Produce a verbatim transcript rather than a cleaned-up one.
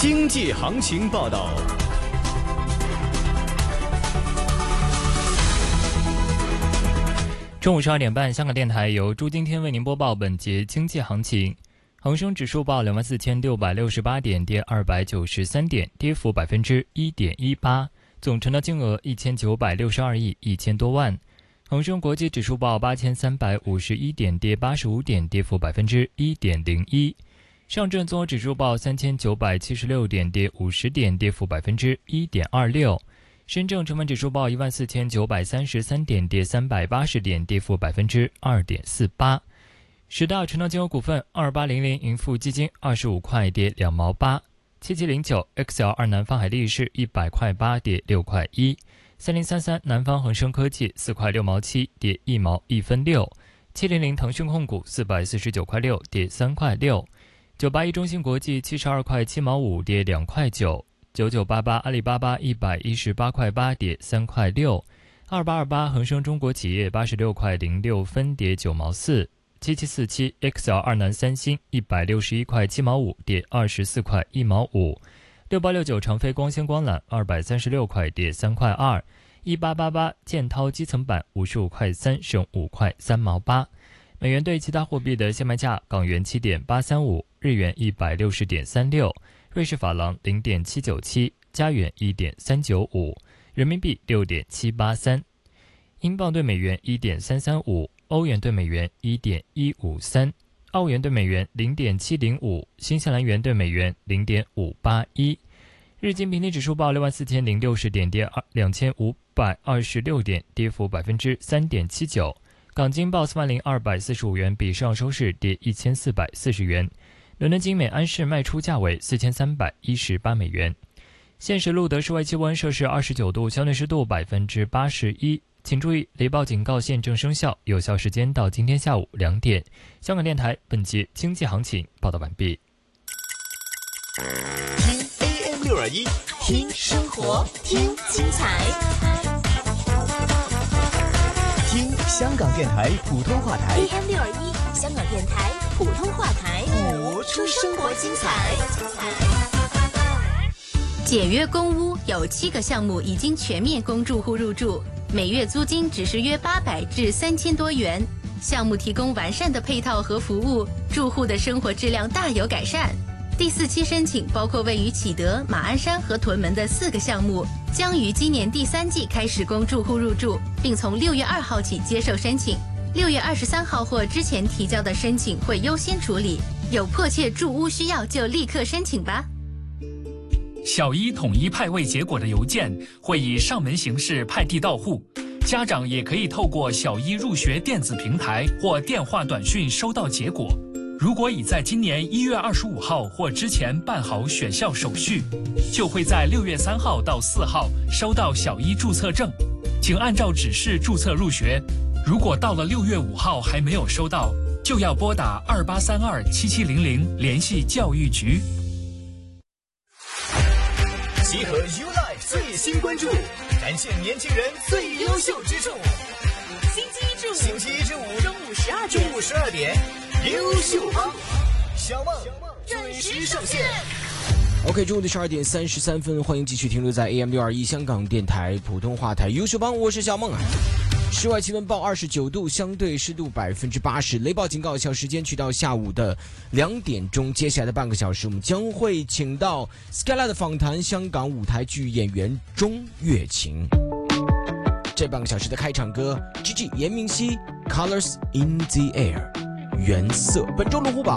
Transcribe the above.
经济行情报道。 中午十二点半，香港电台由朱今天为您播报本节经济行情。恒生指数报两万四千六百六十八点，跌二百九十三点，跌幅百分之一点一八，总成交金额一千九百六十二亿一千多万。恒生国际指数报八千三百五十一点，跌八十五点，跌幅百分之一点零一。上证综合指数报三千九百七十六点，跌五十点，跌幅百分之一点二六。深证成分指数报一万四千九百三十三点，跌三百八十点，跌幅百分之二点四八。十大成交金额股份：二八零零盈富基金二十五块，跌两毛八；七七零九 X L 二南方海力士一百块八，跌六块一；三零三三南方恒生科技四块六毛七，跌一毛一分六；七零零腾讯控股四百四十九块六，跌三块六；九八一中芯国际七十二块七毛五，跌两块九。九九八八阿里巴巴一百一十八块八，跌三块六；二八二八恒生中国企业八十六块零六分，跌九毛四；七七四七 X L 二南三星一百六十一块七毛五，跌二十四块一毛五；六八六九长飞光纤光缆二百三十六块，跌三块二；一八八八建滔基层板五十五块三，升五块三毛八。美元对其他货币的现卖价：港元七点八三五，日元一百六十点三六。瑞士法郎 零点七九七，加元 一点三九五，人民币 六点七八三，英镑对美元 一点三三五，欧元对美元 一点一五三，澳元对美元 零点七零五，新西兰元对美元 零点五八一。日经平均指数报六万四千零六十点，跌两千五百二十六点，跌幅百分之三点七九。港金报四万零二百四十五元，比上收市跌一千四百四十元。伦敦金每安士卖出价为四千三百一十八美元。现时录得室外气温摄氏二十九度，相对湿度百分之八十一。请注意，雷暴警告现正生效，有效时间到今天下午两点。香港电台本节经济行情报道完毕。 听 A M 六二一，听生活，听精彩，听香港电台普通话台 A M 六二一，香港电台普通话台， 播出生活精彩。 简约公屋有七个项目已经全面供住户入住，每月租金只是约八百至三千多元。项目提供完善的配套和服务，住户的生活质量大有改善。第四期申请包括位于启德、马鞍山和屯门的四个项目，将于今年第三季开始供住户入住，并从六月二号起接受申请。六月二十三号或之前提交的申请会优先处理，有迫切住屋需要就立刻申请吧。 小一统一派位结果的邮件会以上门形式派递到户，家长也可以透过小一入学电子平台或电话短讯收到结果。如果已在今年一月二十五号或之前办好选校手续，就会在六月三号到四号收到小一注册证，请按照指示注册入学。如果到了六月五号还没有收到，就要拨打二八三二七七零零联系教育局。 集合 YouLife 最新关注，展现年轻人最优秀之处。 星期一至五， 星期一至五中午十二点， 中午十二点，优秀帮小梦准时上线。 OK， 中午的十二点三十三分，欢迎继续停留在 A M 六二一香港电台普通话台优秀帮，我是小梦啊。室外气温报二十九度，相对湿度百分之八十，雷暴警告有效时间去到下午的两点钟。接下来的半个小时，我们将会请到 Skyline 的访谈香港舞台剧演员钟月琴。这半个小时的开场歌 ，G G 严明熙 ，Colors in the Air， 原色。本周龙虎榜